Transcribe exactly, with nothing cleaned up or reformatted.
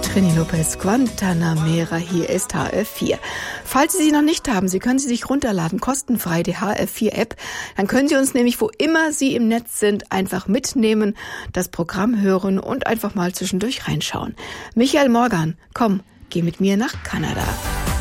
Trini Lopez, Guantanamera, hier ist H F vier. Falls Sie sie noch nicht haben, Sie können sie sich runterladen, kostenfrei, die H F vier App. Dann können Sie uns nämlich, wo immer Sie im Netz sind, einfach mitnehmen, das Programm hören und einfach mal zwischendurch reinschauen. Michael Morgan, komm, geh mit mir nach Kanada.